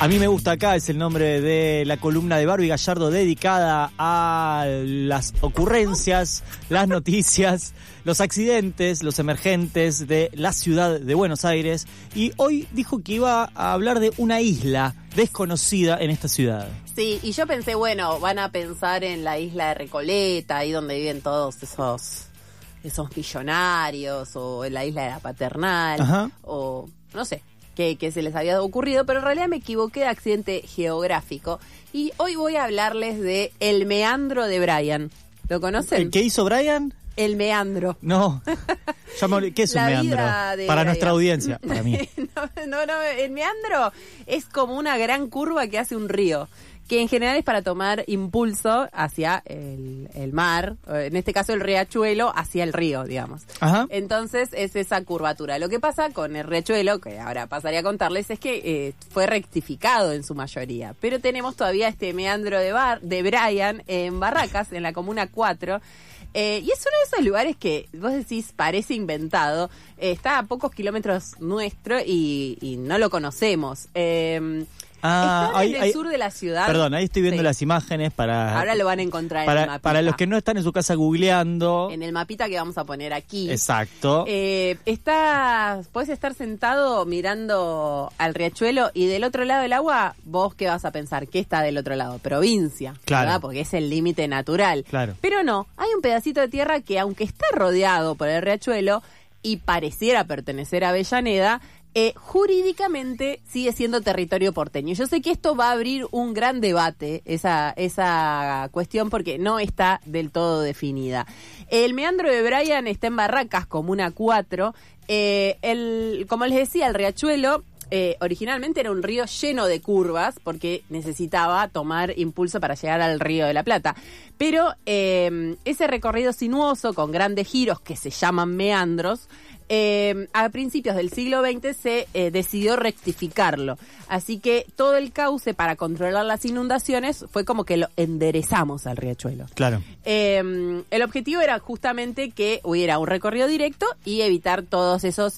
A mí me gusta acá, es el nombre de la columna de Barbie Gallardo dedicada a las ocurrencias, las noticias, los accidentes, los emergentes de la ciudad de Buenos Aires. Y hoy dijo que iba a hablar de una isla desconocida en esta ciudad. Sí, y yo pensé, bueno, van a pensar en la isla de Recoleta, ahí donde viven todos esos millonarios, o en la isla de la Paternal, Ajá. o no sé. Que se les había ocurrido, pero en realidad me equivoqué de accidente geográfico. Y hoy voy a hablarles de El Meandro de Brian. ¿Lo conocen? ¿Qué hizo Brian? El Meandro. No. ¿Qué es un meandro? Para Brian. Nuestra audiencia, para mí. No, el meandro es como una gran curva que hace un río, que en general es para tomar impulso hacia el mar, en este caso el riachuelo, hacia el río, digamos. Ajá. Entonces es esa curvatura. Lo que pasa con el riachuelo, que ahora pasaría a contarles, es que fue rectificado en su mayoría. Pero tenemos todavía este meandro de Brian en Barracas, en la Comuna 4, y es uno de esos lugares que vos decís parece inventado. Está a pocos kilómetros nuestro y no lo conocemos. Está en el sur de la ciudad. Perdón, ahí estoy viendo Sí. las imágenes para... Ahora lo van a encontrar en el mapita. Para los que no están en su casa googleando. En el mapita que vamos a poner aquí. Exacto. Podés estar sentado mirando al riachuelo y del otro lado del agua, ¿vos qué vas a pensar? ¿Qué está del otro lado? Provincia, Claro. ¿verdad? Porque es el límite natural. Claro. Pero no, hay un pedacito de tierra que aunque está rodeado por el riachuelo y pareciera pertenecer a Avellaneda, jurídicamente sigue siendo territorio porteño. Yo sé que esto va a abrir un gran debate, esa cuestión, porque no está del todo definida. El meandro de Brian está en Barracas, Comuna 4. Como les decía, el riachuelo originalmente era un río lleno de curvas porque necesitaba tomar impulso para llegar al Río de la Plata. Pero ese recorrido sinuoso con grandes giros que se llaman meandros, a principios del siglo XX se decidió rectificarlo. Así que todo el cauce para controlar las inundaciones fue como que lo enderezamos al riachuelo. Claro. El objetivo era justamente que hubiera un recorrido directo y evitar todos esos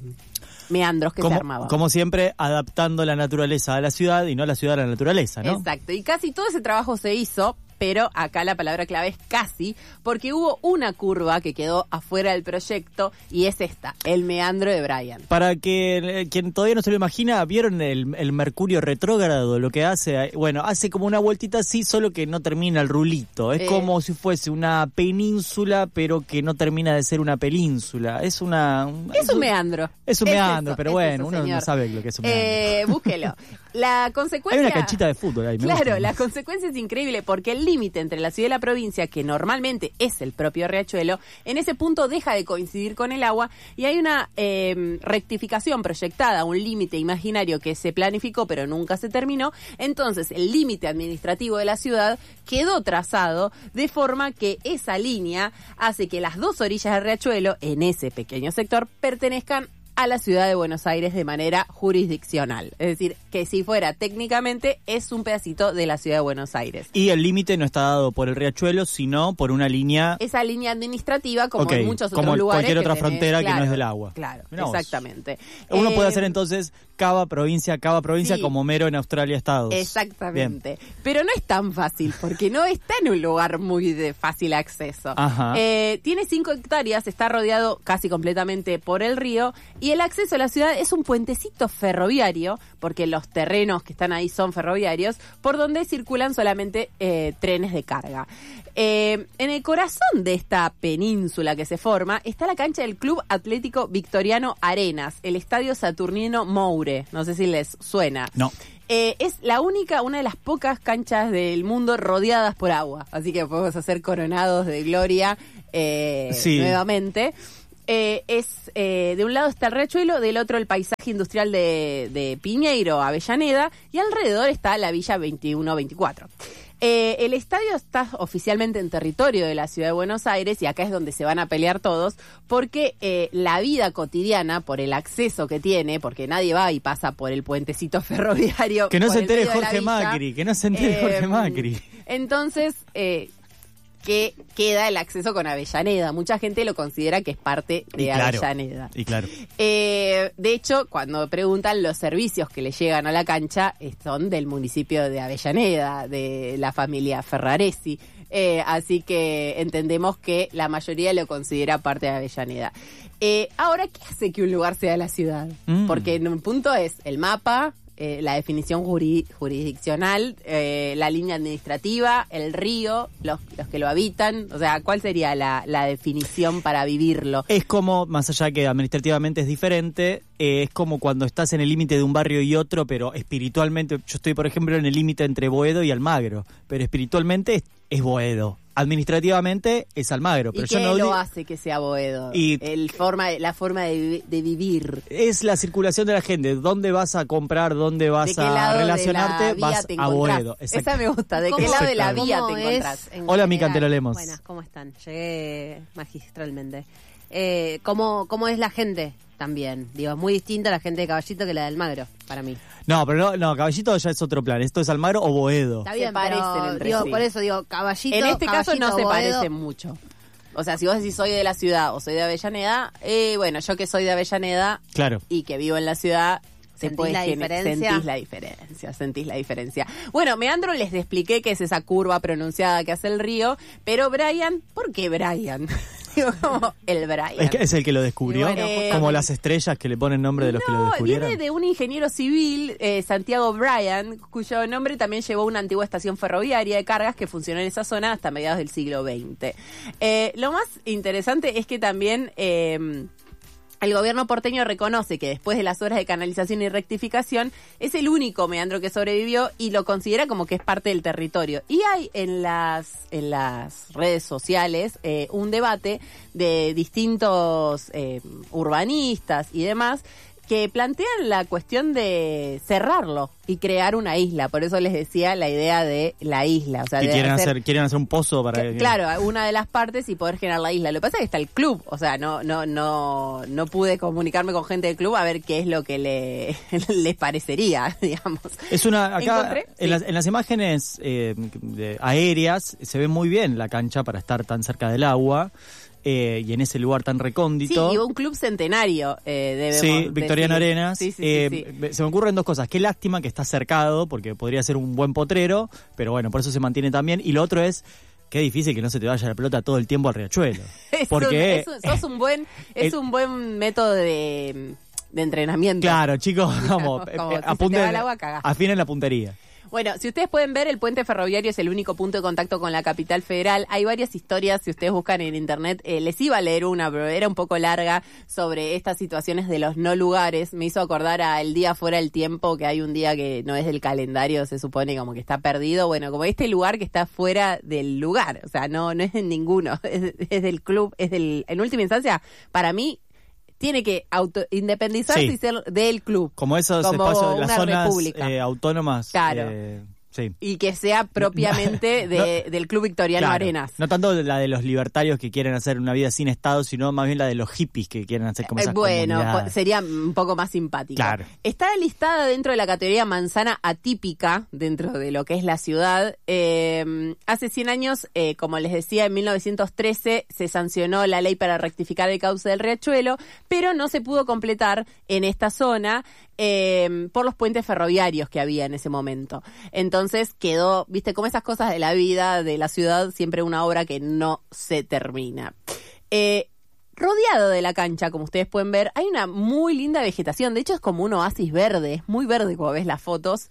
meandros que se armaban. Como siempre, adaptando la naturaleza a la ciudad y no la ciudad a la naturaleza, ¿no? Exacto, y casi todo ese trabajo se hizo, pero acá la palabra clave es casi, porque hubo una curva que quedó afuera del proyecto y es esta, el meandro de Brian. Para que quien todavía no se lo imagina, ¿vieron el Mercurio retrógrado? Lo que hace, bueno, hace como una vueltita así, solo que no termina el rulito. Es como si fuese una península, pero que no termina de ser una península. Es un meandro. Es un meandro, pero bueno, uno no sabe lo que es un meandro. Búsquelo. La consecuencia... Hay una canchita de fútbol ahí. Claro, la consecuencia es increíble porque el límite entre la ciudad y la provincia, que normalmente es el propio riachuelo, en ese punto deja de coincidir con el agua y hay una rectificación proyectada, un límite imaginario que se planificó pero nunca se terminó. Entonces el límite administrativo de la ciudad quedó trazado de forma que esa línea hace que las dos orillas del riachuelo, en ese pequeño sector, pertenezcan a la ciudad de Buenos Aires de manera jurisdiccional. Es decir, que si fuera técnicamente es un pedacito de la ciudad de Buenos Aires. Y el límite no está dado por el riachuelo, sino por una línea... Esa línea administrativa, como en muchos como otros lugares. Cualquier otra frontera que no es del agua. Claro, Mirá vos. exactamente. Uno puede hacer entonces cada provincia, sí, como Homero en Australia Estados. Exactamente. Bien. Pero no es tan fácil, porque no está en un lugar muy de fácil acceso. Ajá. Tiene 5 hectáreas, está rodeado casi completamente por el río, y el acceso a la ciudad es un puentecito ferroviario, porque los terrenos que están ahí son ferroviarios, por donde circulan solamente trenes de carga. En el corazón de esta península que se forma está la cancha del Club Atlético Victoriano Arenas, el Estadio Saturnino Moure. No sé si les suena. No. Es una de las pocas canchas del mundo rodeadas por agua, así que podemos hacer coronados de gloria nuevamente. De un lado está el riachuelo, del otro el paisaje industrial de Piñeiro, Avellaneda, y alrededor está la Villa 21-24. El estadio está oficialmente en territorio de la ciudad de Buenos Aires y acá es donde se van a pelear todos porque la vida cotidiana, por el acceso que tiene, porque nadie va y pasa por el puentecito ferroviario. Que no se entere Jorge Macri, que no se entere Jorge Macri. Entonces... que queda el acceso con Avellaneda. Mucha gente lo considera que es parte de Avellaneda. Y claro. De hecho, cuando preguntan, los servicios que le llegan a la cancha son del municipio de Avellaneda, de la familia Ferraresi. Así que entendemos que la mayoría lo considera parte de Avellaneda. Ahora, ¿qué hace que un lugar sea la ciudad? Porque en un punto es el mapa, la definición jurisdiccional, la línea administrativa, el río, los que lo habitan. O sea, ¿cuál sería la definición para vivirlo? Es como, más allá que administrativamente es diferente, es como cuando estás en el límite de un barrio y otro, pero espiritualmente, yo estoy, por ejemplo, en el límite entre Boedo y Almagro, pero espiritualmente es Boedo. Administrativamente es Almagro. Pero ¿Y qué lo hace que sea Boedo? La forma de vivir. Es la circulación de la gente. ¿Dónde vas a comprar? ¿Dónde vas a relacionarte? Vas a Boedo. Esa me gusta. ¿De qué lado de la vía te encontrás? Hola, Mica, te lo leemos. Buenas, ¿cómo están? Llegué magistralmente. ¿Cómo es la gente también? Digo, es muy distinta la gente de Caballito que la de Almagro, para mí. No, pero no, Caballito ya es otro plan. ¿Esto es Almagro o Boedo? Está bien, se parecen entre sí. Por eso digo, Caballito. En este caso no se Boedo, parecen mucho. O sea, si vos decís soy de la ciudad o soy de Avellaneda, bueno, yo que soy de Avellaneda y que vivo en la ciudad, ¿Sentís la diferencia? Bueno, Meandro les expliqué que es esa curva pronunciada que hace el río, pero Brian, ¿por qué Brian? Como el Brian. Es el que lo descubrió, como las estrellas que le ponen nombre de los que lo descubrieron. Viene de un ingeniero civil, Santiago Brian, cuyo nombre también llevó una antigua estación ferroviaria de cargas que funcionó en esa zona hasta mediados del siglo XX. Lo más interesante es que también el gobierno porteño reconoce que después de las obras de canalización y rectificación es el único meandro que sobrevivió y lo considera como que es parte del territorio. Y hay en las redes sociales un debate de distintos urbanistas y demás que plantean la cuestión de cerrarlo y crear una isla. Por eso les decía la idea de la isla. O sea, quieren hacer un pozo para claro, una de las partes y poder generar la isla. Lo que pasa es que está el club. O sea, no pude comunicarme con gente del club a ver qué es lo que les parecería, digamos. Es acá en las imágenes aéreas se ve muy bien la cancha para estar tan cerca del agua. Y en ese lugar tan recóndito. Sí, y un club centenario, debemos Sí, Victoriano decir. Arenas. Sí. Se me ocurren dos cosas. Qué lástima que está cercado, porque podría ser un buen potrero, pero bueno, por eso se mantiene también. Y lo otro es, qué difícil que no se te vaya la pelota todo el tiempo al riachuelo. Porque es un buen método de entrenamiento. Claro, chicos, vamos, apunten, afinen la puntería. Bueno, si ustedes pueden ver, el puente ferroviario es el único punto de contacto con la capital federal. Hay varias historias, si ustedes buscan en internet, les iba a leer una, pero era un poco larga, sobre estas situaciones de los no lugares. Me hizo acordar a el día fuera del tiempo, que hay un día que no es del calendario, se supone como que está perdido. Bueno, como este lugar que está fuera del lugar, o sea, no es de ninguno, es del club, en última instancia, para mí, tiene que independizarse y ser del club. Como esos espacios, las zonas autónomas. Claro. Sí. Y que sea propiamente del Club Victoriano Arenas. No tanto la de los libertarios que quieren hacer una vida sin Estado, sino más bien la de los hippies que quieren hacer como esas comunidades. Sería un poco más simpático. Claro. Está listada dentro de la categoría manzana atípica, dentro de lo que es la ciudad. Hace 100 años, como les decía, en 1913 se sancionó la ley para rectificar el cauce del riachuelo, pero no se pudo completar en esta zona por los puentes ferroviarios que había en ese momento. Entonces quedó, viste, como esas cosas de la vida, de la ciudad, siempre una obra que no se termina. Rodeado de la cancha, como ustedes pueden ver, hay una muy linda vegetación. De hecho, es como un oasis verde, es muy verde cuando ves las fotos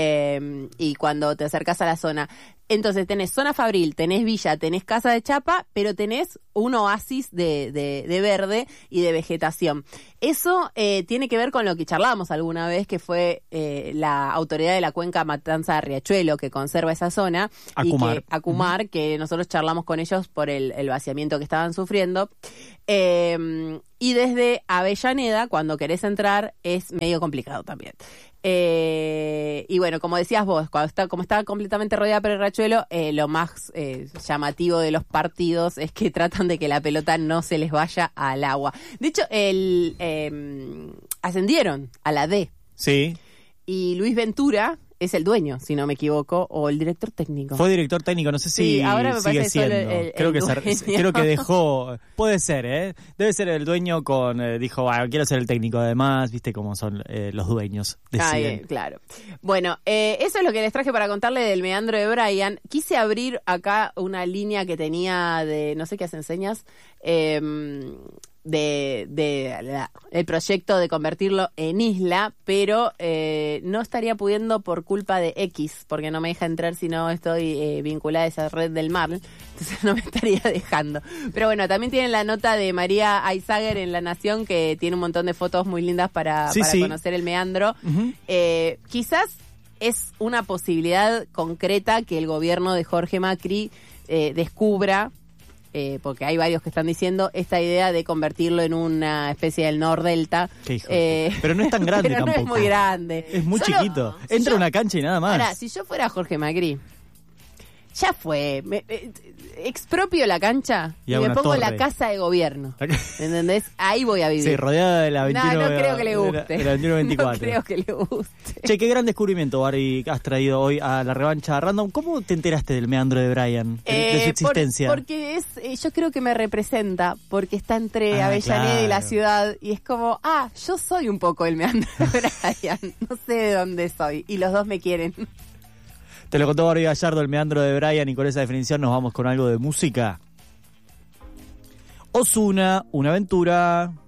y cuando te acercas a la zona. Entonces tenés zona fabril, tenés villa, tenés casa de chapa, pero tenés un oasis de verde y de vegetación. Eso tiene que ver con lo que charlábamos alguna vez, que fue la autoridad de la cuenca Matanza de Riachuelo, que conserva esa zona. Acumar, que nosotros charlamos con ellos por el vaciamiento que estaban sufriendo. Y desde Avellaneda, cuando querés entrar, es medio complicado también. Y bueno, como decías vos, como está completamente rodeada por el riachuelo, lo más llamativo de los partidos es que tratan de que la pelota no se les vaya al agua. De hecho, ascendieron a la D. Sí. Y Luis Ventura es el dueño, si no me equivoco, o el director técnico. Fue director técnico, no sé si Sí, ahora me sigue parece siendo. el Creo que dejó, puede ser, debe ser el dueño dijo, quiero ser el técnico además, viste cómo son los dueños, deciden. Claro. Bueno, eso es lo que les traje para contarle del meandro de Brian. Quise abrir acá una línea que tenía de, no sé qué hacen señas, el proyecto de convertirlo en isla, pero no estaría pudiendo por culpa de X, porque no me deja entrar si no estoy vinculada a esa red del mar, entonces no me estaría dejando. Pero bueno, también tienen la nota de María Aizager en La Nación, que tiene un montón de fotos muy lindas para conocer el meandro. Uh-huh. Quizás es una posibilidad concreta que el gobierno de Jorge Macri descubra, porque hay varios que están diciendo esta idea de convertirlo en una especie del Nordelta. Pero no es tan grande pero tampoco. No es muy grande. Es muy chiquito. Entra a una cancha y nada más. Ahora, si yo fuera Jorge Macri, ya fue. Expropio la cancha y me pongo la casa de gobierno. ¿Entendés? Ahí voy a vivir. Sí, rodeada de la 21. No creo que le guste. De la 21-24. No creo que le guste. Che, qué gran descubrimiento, Barbie, has traído hoy a la revancha random. ¿Cómo te enteraste del meandro de Brian? De su existencia. Porque yo creo que me representa, porque está entre Avellaneda y la ciudad, y es como, yo soy un poco el meandro de Brian. No sé de dónde soy, y los dos me quieren. Te lo contó Barbie Gallardo, el meandro de Brian, y con esa definición nos vamos con algo de música. Ozuna, una aventura.